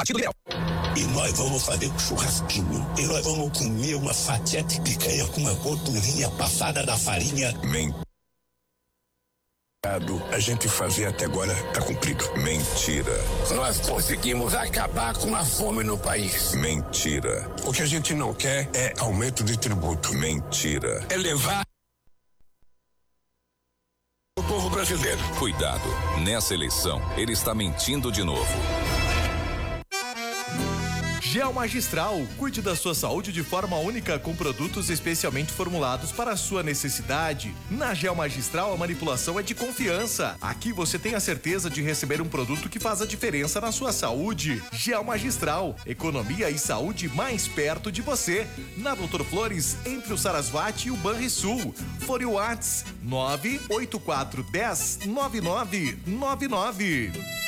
Partido Liberal. E nós vamos fazer um churrasquinho. E nós vamos comer uma fatia de picanha com uma gordurinha passada na farinha. A gente fazia até agora tá cumprido. Mentira. Nós conseguimos acabar com a fome no país. Mentira. O que a gente não quer é aumento de tributo. Mentira. É levar o povo brasileiro. Cuidado, nessa eleição ele está mentindo de novo. Gel Magistral, cuide da sua saúde de forma única com produtos especialmente formulados para a sua necessidade. Na Gel Magistral a manipulação é de confiança. Aqui você tem a certeza de receber um produto que faz a diferença na sua saúde. Gel Magistral, economia e saúde mais perto de você. Na Doutor Flores, entre o Sarasvati e o Banrisul. Fone Whats 984109999.